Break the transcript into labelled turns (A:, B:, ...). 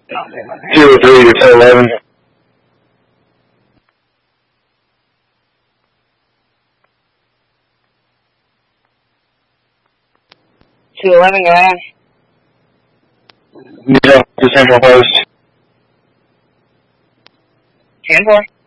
A: 203 to 1011.
B: 211, go ahead.
A: Need up to Central Post.
B: 10-4.